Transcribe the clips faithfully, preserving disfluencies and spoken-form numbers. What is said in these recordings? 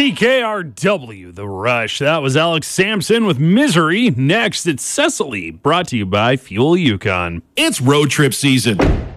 C K R W, The Rush. That was Alex Sampson with Misery. Next, it's Cecily, brought to you by Fuel Yukon. It's road trip season.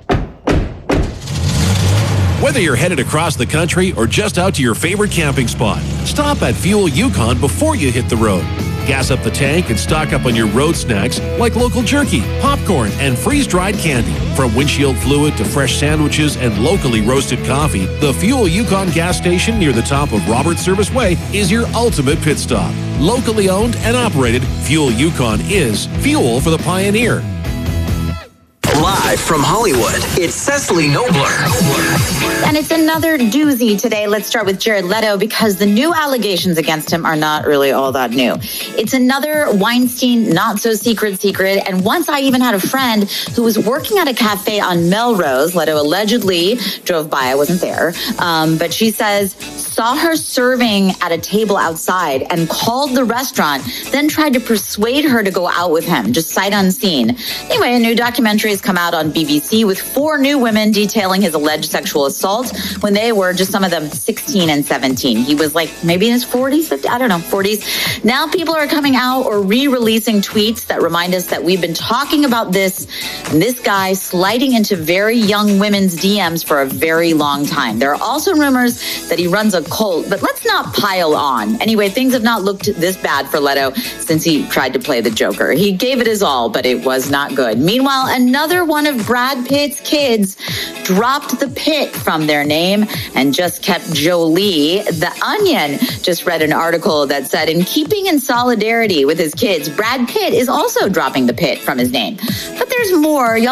Whether you're headed across the country or just out to your favorite camping spot, stop at Fuel Yukon before you hit the road. Gas up the tank and stock up on your road snacks like local jerky, popcorn, and freeze-dried candy. From windshield fluid to fresh sandwiches and locally roasted coffee, the Fuel Yukon gas station near the top of Robert Service Way is your ultimate pit stop. Locally owned and operated, Fuel Yukon is fuel for the pioneer. Live from Hollywood, it's Cecily Nobler. And it's another doozy today. Let's start with Jared Leto because the new allegations against him are not really all that new. It's another Weinstein not-so-secret secret. And once I even had a friend who was working at a cafe on Melrose. Leto allegedly drove by. I wasn't there. Um, but she says, saw her serving at a table outside and called the restaurant, then tried to persuade her to go out with him, just sight unseen. Anyway, a new documentary has come out on B B C with four new women detailing his alleged sexual assault when they were, just some of them, sixteen and seventeen. He was like maybe in his forties, fifty, I don't know, forties. Now people are coming out or re-releasing tweets that remind us that we've been talking about this, this guy sliding into very young women's D Ms for a very long time. There are also rumors that he runs a cult, but let's not pile on. Anyway, things have not looked this bad for Leto since he tried to play the Joker. He gave it his all, but it was not good. Meanwhile, another one of Brad Pitt's kids dropped the Pitt from their name and just kept Jolie. The Onion just read an article that said, in keeping in solidarity with his kids, Brad Pitt is also dropping the Pitt from his name. But there's more. Y'all